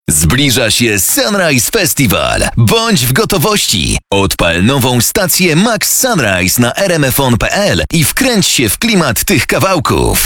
Zbliża się Sunrise Festival. Bądź w gotowości. Odpal nową stację Max Sunrise na rmfon.pl i wkręć się w klimat tych kawałków.